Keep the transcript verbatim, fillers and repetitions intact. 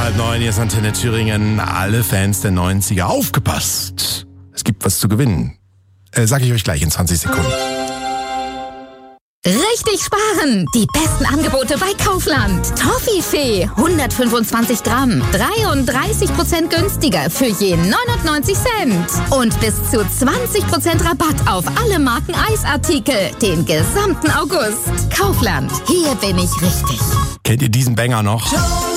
halb neun, hier ist Antenne Thüringen. Alle Fans der neunziger, aufgepasst. Es gibt was zu gewinnen. Äh, sag ich euch gleich in zwanzig Sekunden. Richtig sparen! Die besten Angebote bei Kaufland. Toffifee, hundertfünfundzwanzig Gramm, dreiunddreißig Prozent günstiger für je neunundneunzig Cent. Und bis zu zwanzig Prozent Rabatt auf alle Marken Eisartikel den gesamten August. Kaufland, hier bin ich richtig. Kennt ihr diesen Banger noch?